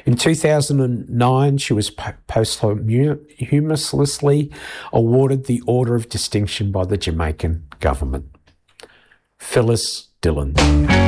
In 2009, she was posthumously awarded the Order of Distinction by the Jamaican government. Phyllis Dillon.